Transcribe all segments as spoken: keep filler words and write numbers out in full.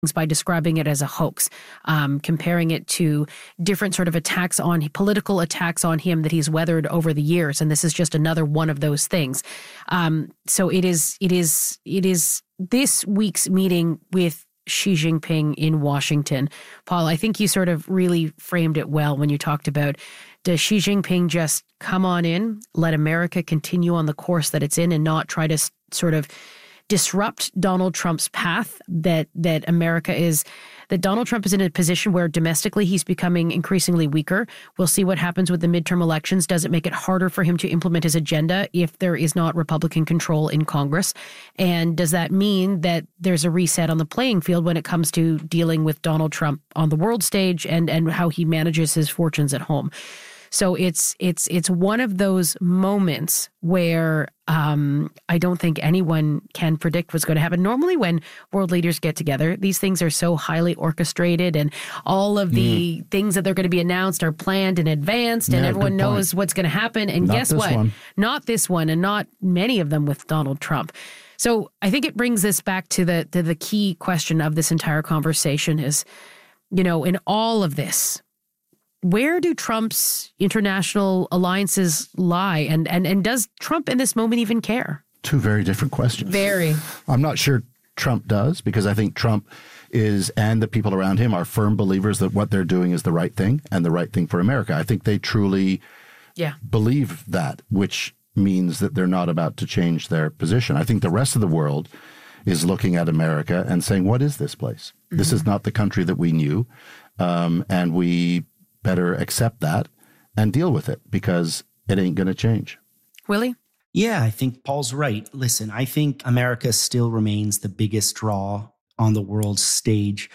by describing it as a hoax, um, comparing it to different sort of attacks on, political attacks on him that he's weathered over the years. And this is just another one of those things. Um, so it is, it is, it is this week's meeting with Xi Jinping in Washington. Paul, I think you sort of really framed it well when you talked about, does Xi Jinping just come on in, let America continue on the course that it's in and not try to s- sort of disrupt Donald Trump's path, that that America is, that Donald Trump is in a position where domestically he's becoming increasingly weaker. We'll see what happens with the midterm elections. Does it make it harder for him to implement his agenda if there is not Republican control in Congress? And does that mean that there's a reset on the playing field when it comes to dealing with Donald Trump on the world stage and, and how he manages his fortunes at home? So it's it's it's one of those moments where um, I don't think anyone can predict what's going to happen. Normally when world leaders get together, these things are so highly orchestrated and all of the mm. things that they're going to be announced are planned in advance and yeah, everyone knows what's going to happen. And not guess what? One. Not this one and not many of them with Donald Trump. So I think it brings this back to the to the key question of this entire conversation is, you know, in all of this, where do Trump's international alliances lie? And, and and does Trump in this moment even care? Two very different questions. Very. I'm not sure Trump does, because I think Trump is, and the people around him are firm believers that what they're doing is the right thing and the right thing for America. I think they truly yeah. believe that, which means that they're not about to change their position. I think the rest of the world is looking at America and saying, what is this place? Mm-hmm. This is not the country that we knew. Um, and we better accept that and deal with it, because it ain't going to change. Willie? Yeah, I think Paul's right. Listen, I think America still remains the biggest draw on the world stage.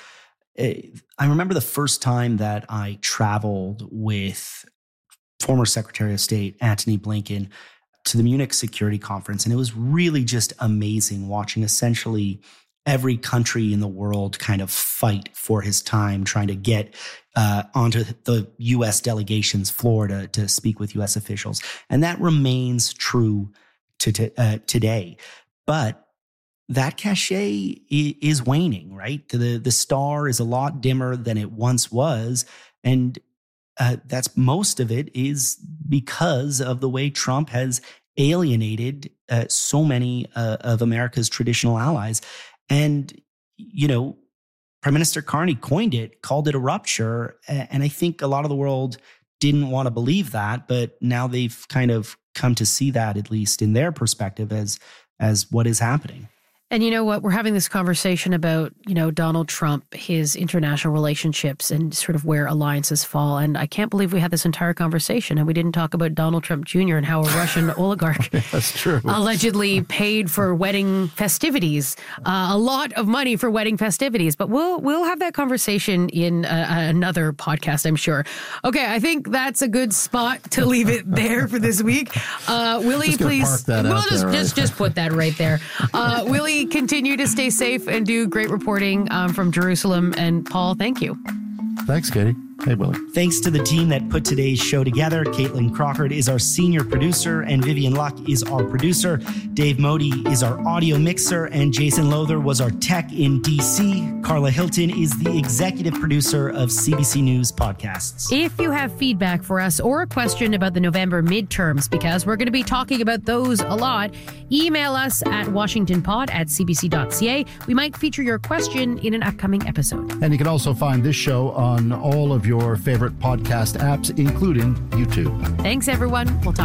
I remember the first time that I traveled with former Secretary of State Antony Blinken to the Munich Security Conference, and it was really just amazing watching essentially every country in the world kind of fight for his time, trying to get uh, onto the U S delegation's floor to, to speak with U S officials. And that remains true to, to uh, today. But that cachet is waning, right? The, the star is a lot dimmer than it once was. And uh, that's most of it is because of the way Trump has alienated uh, so many uh, of America's traditional allies. And, you know, Prime Minister Carney coined it, called it a rupture. And I think a lot of the world didn't want to believe that, but now they've kind of come to see that, at least in their perspective, as as what is happening. And you know what? We're having this conversation about, you know, Donald Trump, his international relationships and sort of where alliances fall. And I can't believe we had this entire conversation and we didn't talk about Donald Trump Junior and how a Russian oligarch That's true. allegedly paid for wedding festivities, uh, a lot of money for wedding festivities. But we'll we'll have that conversation in uh, another podcast, I'm sure. Okay, I think that's a good spot to leave it there for this week. Uh, Willie, just please. Park that we'll out just there, just right? just put that right there. Uh, Willie, continue to stay safe and do great reporting um, from Jerusalem. And Paul, thank you. Thanks, Katie. Hey, Willie. Thanks to the team that put today's show together. Caitlin Crawford is our senior producer, and Vivian Luck is our producer. Dave Modi is our audio mixer, and Jason Lowther was our tech in D C. Carla Hilton is the executive producer of C B C News Podcasts. If you have feedback for us or a question about the November midterms, because we're going to be talking about those a lot, email us at washingtonpod at cbc.ca. We might feature your question in an upcoming episode. And you can also find this show on all of your favorite podcast apps, including YouTube. Thanks, everyone. We'll talk